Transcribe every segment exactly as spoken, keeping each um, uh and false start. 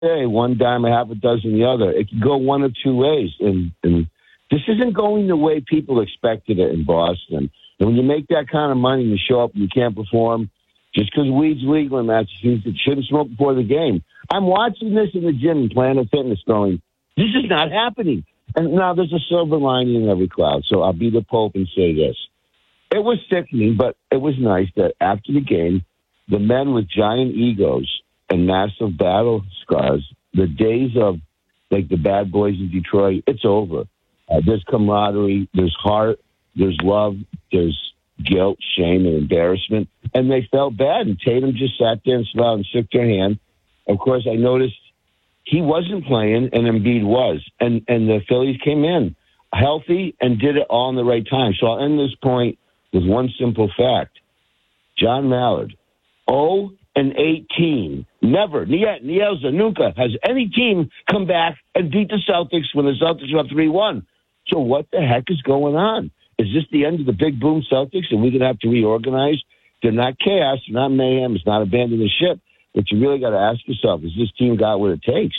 day, one dime, a half a dozen the other. It can go one of two ways. And, and this isn't going the way people expected it in Boston. And when you make that kind of money and you show up and you can't perform, just because weed's legal in Massachusetts, shouldn't smoke before the game. I'm watching this in the gym in Planet Fitness going, this is not happening. And now there's a silver lining in every cloud. So I'll be the Pope and say this. It was sickening, but it was nice that after the game, the men with giant egos and massive battle scars, the days of like the bad boys in Detroit, it's over. Uh, there's camaraderie, there's heart, there's love, there's guilt, shame, and embarrassment. And they felt bad. And Tatum just sat there and smiled and shook their hand. Of course, I noticed he wasn't playing and Embiid was. And, and the Phillies came in healthy and did it all in the right time. So I'll end this point with one simple fact. John Mallard, oh and eighteen. Never, Niet, Nielza, nunca has any team come back and beat the Celtics when the Celtics were up three one. So what the heck is going on? Is this the end of the big boom Celtics and we're going to have to reorganize? They're not chaos. They're not mayhem. It's not abandoning the ship. But you really got to ask yourself, has this team got what it takes?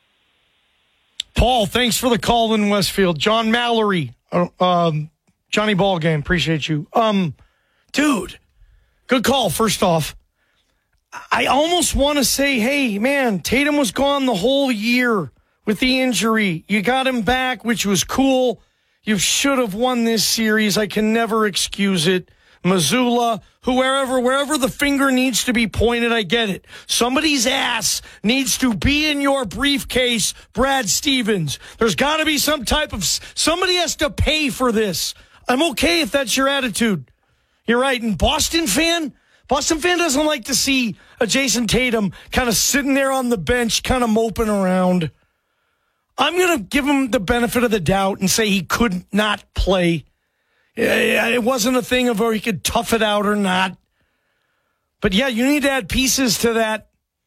Paul, thanks for the call in Westfield. John Mallory, uh, um, Johnny Ballgame, appreciate you. Um, dude, good call, first off. I almost want to say, hey, man, Tatum was gone the whole year with the injury. You got him back, which was cool. You should have won this series. I can never excuse it. Missoula, whoever, wherever the finger needs to be pointed, I get it. Somebody's ass needs to be in your briefcase, Brad Stevens. There's got to be some type of, somebody has to pay for this. I'm okay if that's your attitude. You're right. And Boston fan, Boston fan doesn't like to see a Jason Tatum kind of sitting there on the bench, kind of moping around. I'm going to give him the benefit of the doubt and say he could not play. It wasn't a thing of where he could tough it out or not. But, yeah, you need to add pieces to that.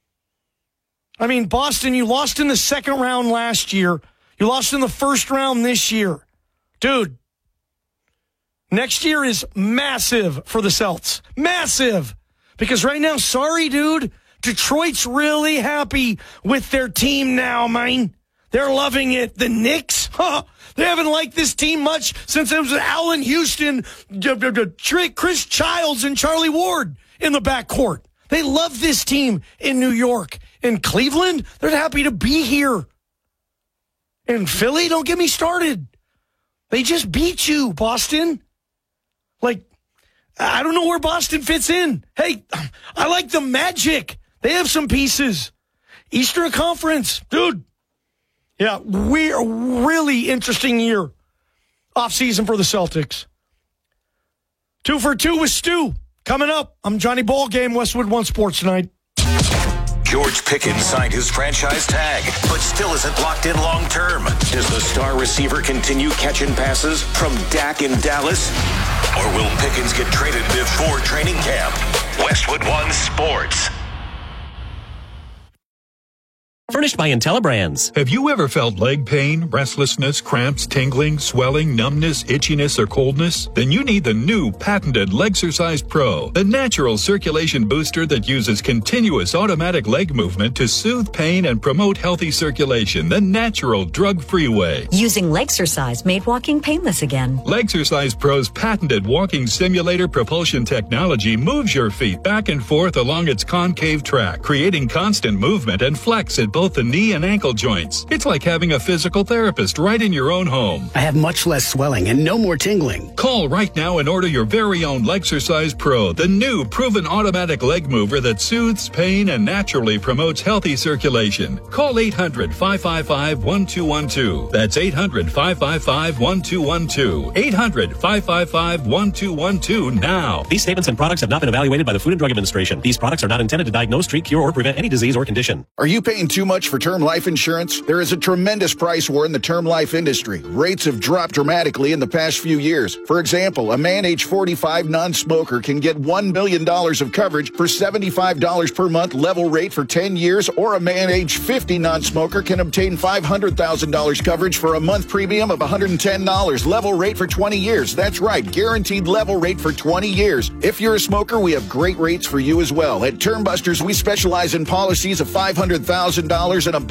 I mean, Boston, you lost in the second round last year. You lost in the first round this year. Dude, next year is massive for the Celts. Massive. Because right now, sorry, dude, Detroit's really happy with their team now, man. They're loving it. The Knicks, huh? They haven't liked this team much since it was Allen Houston, Chris Childs, and Charlie Ward in the backcourt. They love this team in New York. In Cleveland, they're happy to be here. In Philly, don't get me started. They just beat you, Boston. Like, I don't know where Boston fits in. Hey, I like the Magic. They have some pieces. Eastern Conference, dude. Yeah, we're a really interesting year off-season for the Celtics. Two for two with Stu. Coming up, I'm Johnny Ballgame, Westwood One Sports Tonight. George Pickens signed his franchise tag, but still isn't locked in long-term. Does the star receiver continue catching passes from Dak in Dallas? Or will Pickens get traded before training camp? Westwood One Sports. Furnished by IntelliBrands. Have you ever felt leg pain, restlessness, cramps, tingling, swelling, numbness, itchiness, or coldness? Then you need the new patented Legsercise Pro, the natural circulation booster that uses continuous automatic leg movement to soothe pain and promote healthy circulation the natural, drug-free way. Using Legsercise made walking painless again. Legsercise Pro's patented walking simulator propulsion technology moves your feet back and forth along its concave track, creating constant movement and flex at both the knee and ankle joints. It's like having a physical therapist right in your own home. I have much less swelling and no more tingling. Call right now and order your very own Legsercise Pro, the new proven automatic leg mover that soothes pain and naturally promotes healthy circulation. Call eight hundred, five five five, one two one two. That's eight hundred, five five five, one two one two. eight hundred, five five five, one two one two now. These statements and products have not been evaluated by the Food and Drug Administration. These products are not intended to diagnose, treat, cure, or prevent any disease or condition. Are you paying too much for term life insurance? There is a tremendous price war in the term life industry. Rates have dropped dramatically in the past few years. For example, a man age forty-five non-smoker can get one million dollars of coverage for seventy-five dollars per month level rate for ten years, or a man age fifty non-smoker can obtain five hundred thousand dollars coverage for a month premium of one hundred ten dollars level rate for twenty years. That's right, guaranteed level rate for twenty years. If you're a smoker, we have great rates for you as well. At Term Busters, we specialize in policies of five hundred thousand dollars dollars in a